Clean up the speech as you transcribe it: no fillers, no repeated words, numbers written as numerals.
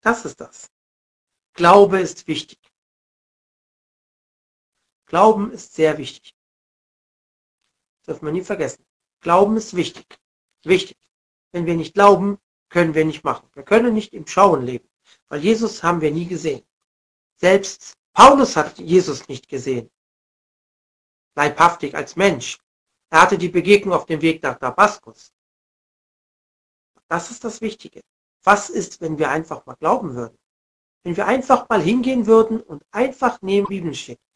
Das ist das. Glaube ist wichtig. Glauben ist sehr wichtig. Das darf man nie vergessen. Glauben ist wichtig. Wichtig. Wenn wir nicht glauben, können wir nicht machen. Wir können nicht im Schauen leben, weil Jesus haben wir nie gesehen. Selbst Paulus hat Jesus nicht gesehen. Leibhaftig als Mensch. Er hatte die Begegnung auf dem Weg nach Damaskus. Das ist das Wichtige. Was ist, wenn wir einfach mal glauben würden? Wenn wir einfach mal hingehen würden und einfach neben Bibel steht